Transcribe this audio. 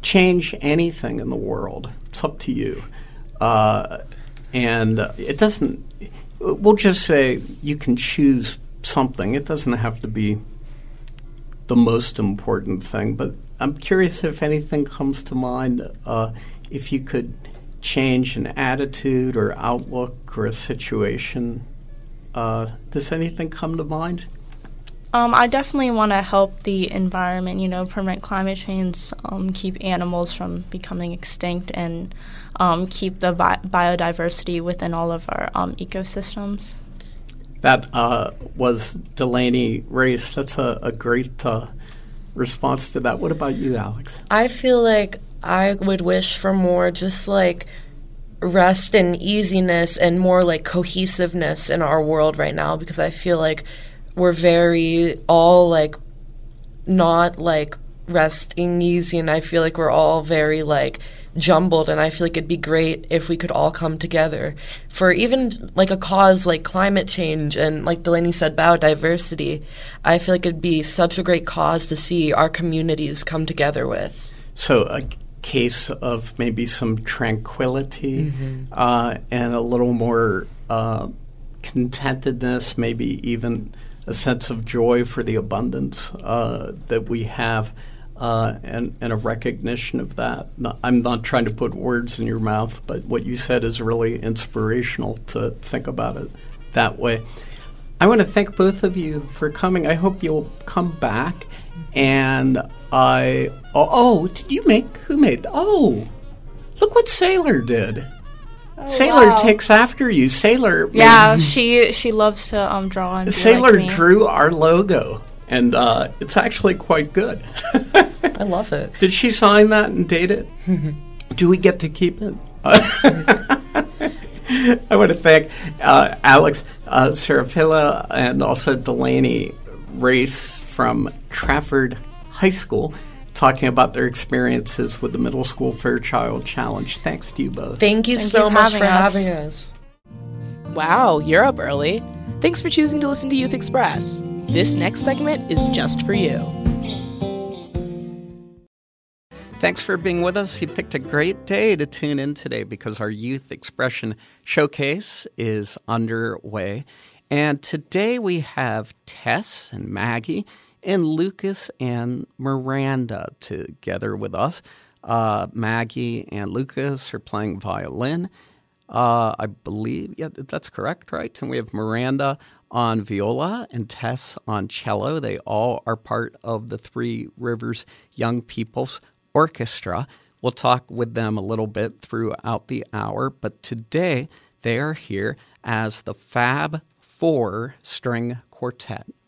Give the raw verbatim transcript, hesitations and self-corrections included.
change anything in the world, it's up to you. Uh, and uh, it doesn't, we'll just say you can choose something. It doesn't have to be the most important thing, but I'm curious if anything comes to mind, uh, if you could change an attitude or outlook or a situation. Uh, does anything come to mind? Um, I definitely want to help the environment, you know, prevent climate change, um, keep animals from becoming extinct, and um, keep the bi- biodiversity within all of our um, ecosystems. That uh, was Delaney Race. That's a, a great uh, response to that. What about you, Alex? I feel like I would wish for more just like rest and easiness and more like cohesiveness in our world right now, because I feel like we're very all like not like resting easy, and I feel like we're all very like jumbled, and I feel like it'd be great if we could all come together for even like a cause like climate change and, like Delaney said, biodiversity. I feel like it'd be such a great cause to see our communities come together with. So a case of maybe some tranquility mm-hmm. uh, and a little more uh, contentedness, maybe even a sense of joy for the abundance uh, that we have, uh, and, and a recognition of that. No, I'm not trying to put words in your mouth, but what you said is really inspirational to think about it that way. I want to thank both of you for coming. I hope you'll come back. And I, oh, oh did you make, who made, oh, look what Sailor did. Oh, Sailor wow. takes after you. Sailor. Yeah, made, she she loves to um, draw and be Sailor like me. drew our logo, and uh, it's actually quite good. I love it. Did she sign that and date it? Do we get to keep it? I want to thank uh, Alex uh, Serapilla and also Delaney Race from Trafford High School, talking about their experiences with the Middle School Fairchild Challenge. Thanks to you both. Thank you Thank so you much having for us. having us. Wow, you're up early. Thanks for choosing to listen to Youth Express. This next segment is just for you. Thanks for being with us. You picked a great day to tune in today because our Youth Expression Showcase is underway. And today we have Tess and Maggie and Lucas and Miranda together with us. Uh, Maggie and Lucas are playing violin, uh, I believe. Yeah, that's correct, right? And we have Miranda on viola and Tess on cello. They all are part of the Three Rivers Young People's Orchestra. We'll talk with them a little bit throughout the hour, but today they are here as the Fab Four String Quartet.